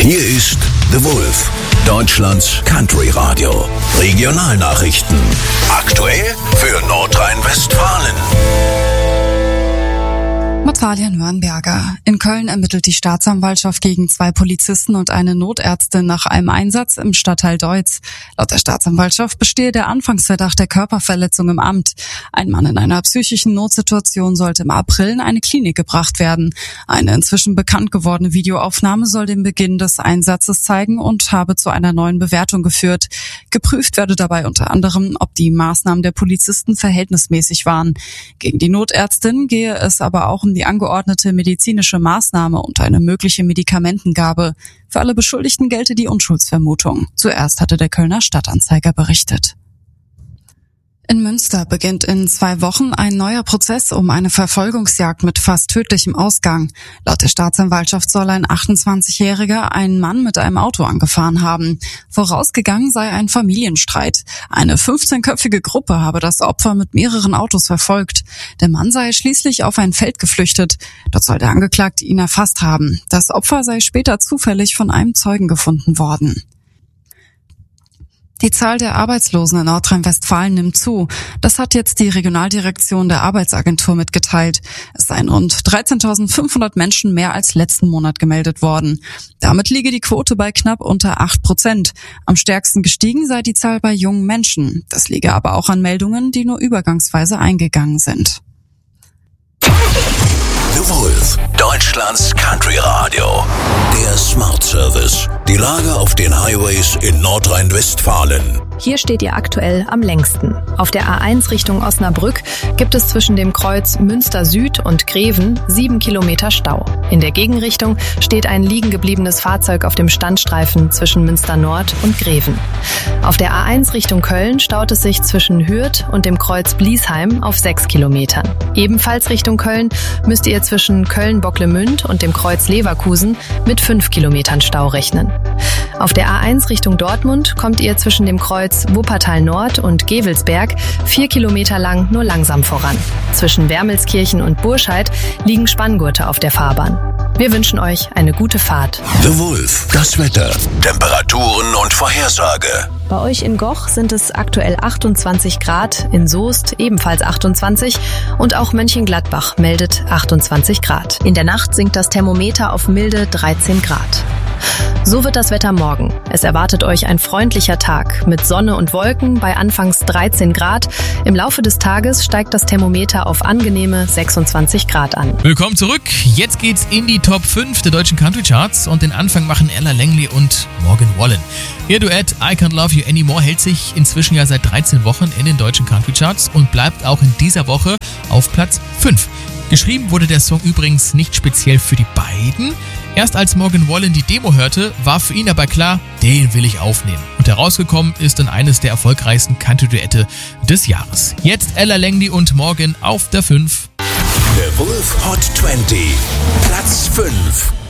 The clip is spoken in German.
Hier ist The Wolf, Deutschlands Country Radio. Regionalnachrichten. Aktuell für Nordrhein-Westfalen. Natalia Nürnberger. In Köln ermittelt die Staatsanwaltschaft gegen 2 Polizisten und eine Notärztin nach einem Einsatz im Stadtteil Deutz. Laut der Staatsanwaltschaft bestehe der Anfangsverdacht der Körperverletzung im Amt. Ein Mann in einer psychischen Notsituation sollte im April in eine Klinik gebracht werden. Eine inzwischen bekannt gewordene Videoaufnahme soll den Beginn des Einsatzes zeigen und habe zu einer neuen Bewertung geführt. Geprüft werde dabei unter anderem, ob die Maßnahmen der Polizisten verhältnismäßig waren. Gegen die Notärztin gehe es aber auch um die angeordnete medizinische Maßnahme und eine mögliche Medikamentengabe. Für alle Beschuldigten gelte die Unschuldsvermutung. Zuerst hatte der Kölner Stadtanzeiger berichtet. In Münster beginnt in 2 Wochen ein neuer Prozess um eine Verfolgungsjagd mit fast tödlichem Ausgang. Laut der Staatsanwaltschaft soll ein 28-Jähriger einen Mann mit einem Auto angefahren haben. Vorausgegangen sei ein Familienstreit. Eine 15-köpfige Gruppe habe das Opfer mit mehreren Autos verfolgt. Der Mann sei schließlich auf ein Feld geflüchtet. Dort soll der Angeklagte ihn erfasst haben. Das Opfer sei später zufällig von einem Zeugen gefunden worden. Die Zahl der Arbeitslosen in Nordrhein-Westfalen nimmt zu. Das hat jetzt die Regionaldirektion der Arbeitsagentur mitgeteilt. Es seien rund 13.500 Menschen mehr als letzten Monat gemeldet worden. Damit liege die Quote bei knapp unter 8%. Am stärksten gestiegen sei die Zahl bei jungen Menschen. Das liege aber auch an Meldungen, die nur übergangsweise eingegangen sind. The Wolf, Deutschlands Country Radio. Der Smart Service. Die Lage auf den Highways in Nordrhein-Westfalen. Hier steht ihr aktuell am längsten. Auf der A1 Richtung Osnabrück gibt es zwischen dem Kreuz Münster Süd und Greven 7 Kilometer Stau. In der Gegenrichtung steht ein liegen gebliebenes Fahrzeug auf dem Standstreifen zwischen Münster Nord und Greven. Auf der A1 Richtung Köln staut es sich zwischen Hürth und dem Kreuz Bliesheim auf 6 Kilometern. Ebenfalls Richtung Köln müsst ihr zwischen Köln-Bocklemünd und dem Kreuz Leverkusen mit 5 Kilometern Stau rechnen. Auf der A1 Richtung Dortmund kommt ihr zwischen dem Kreuz Wuppertal Nord und Gevelsberg 4 Kilometer lang nur langsam voran. Zwischen Wermelskirchen und Burscheid liegen Spanngurte auf der Fahrbahn. Wir wünschen euch eine gute Fahrt. The Wolf, das Wetter, Temperaturen und Vorhersage. Bei euch in Goch sind es aktuell 28 Grad, in Soest ebenfalls 28 und auch Mönchengladbach meldet 28 Grad. In der Nacht sinkt das Thermometer auf milde 13 Grad. So wird das Wetter morgen. Es erwartet euch ein freundlicher Tag mit Sonne und Wolken bei anfangs 13 Grad. Im Laufe des Tages steigt das Thermometer auf angenehme 26 Grad an. Willkommen zurück. Jetzt geht's in die Top 5 der deutschen Country Charts und den Anfang machen Ella Langley und Morgan Wallen. Ihr Duett I Can't Love You Anymore hält sich inzwischen ja seit 13 Wochen in den deutschen Country Charts und bleibt auch in dieser Woche auf Platz 5. Geschrieben wurde der Song übrigens nicht speziell für die beiden. Erst als Morgan Wallen die Demo hörte, war für ihn aber klar, den will ich aufnehmen. Und herausgekommen ist dann eines der erfolgreichsten Country-Duette des Jahres. Jetzt Ella Langley und Morgan auf der 5. The Wolf Hot 20, Platz 5.